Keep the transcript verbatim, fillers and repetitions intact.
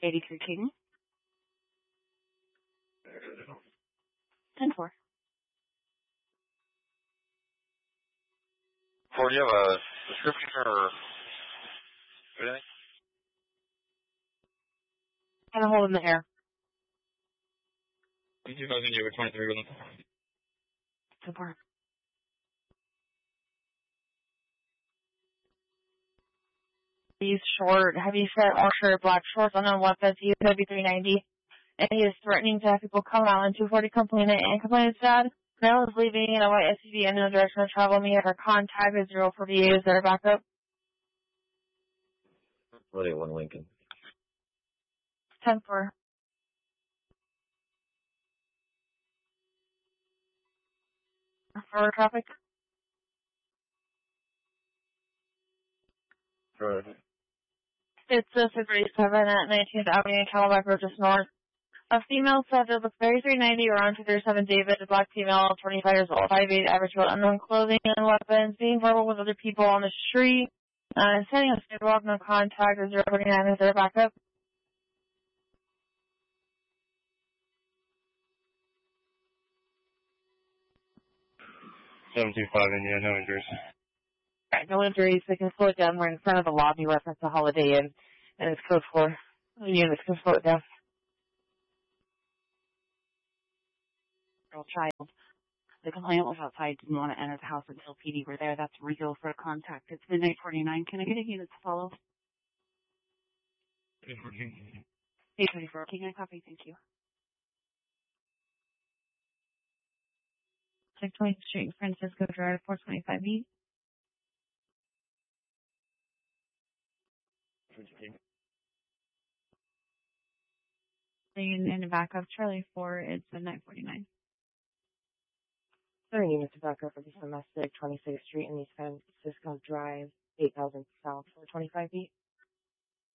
eighty-three King. ten four. Ford, do you have a description or anything? Kind of hold in the air. two thousand, you have a twenty-three with them. ten four. He's short, heavy set, all shirt, black shorts, unknown weapons. He is heavy three ninety. And he is threatening to have people come out in two forty complainant and complainant's dad. Male is leaving in a white S U V in no direction of travel. Me, her contact is zero forty-eight. Is there a backup? forty-one Lincoln. ten four. For traffic? Sure. It's a thirty-seven at nineteenth Avenue and Calabac Road, just north. A female subject looks very three ninety around two thirty-seven David, a black female, twenty-five years old, five eight, average weight, unknown clothing and weapons, being verbal with other people on the street, uh, setting a sidewalk, no contact, is zero forty-nine, is there a backup? seven two five, and yeah, no injuries. Alright, no injuries, they can slow it down, we're in front of the lobby reference to Holiday Inn, and it's code four. Units can slow it down. Girl child. The complainant was outside, didn't want to enter the house until P D were there. That's legal for a contact. It's midnight forty-nine. Can I get a unit to follow? eight twenty-four. Can I copy? Thank you. six twentieth Street, Francisco Drive, four twenty-five B. In, in the back of Charlie four, it's midnight forty-nine. Three units to back up for this domestic, twenty-sixth Street and East Francisco Drive, eight thousand South, four twenty-five feet.